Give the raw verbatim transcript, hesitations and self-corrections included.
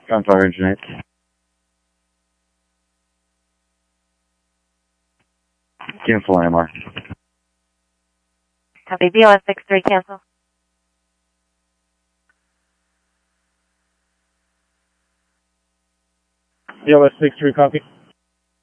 Gunfire Engine eight. Cancel A M R. Copy, B O S six three, cancel. B O S six three, copy.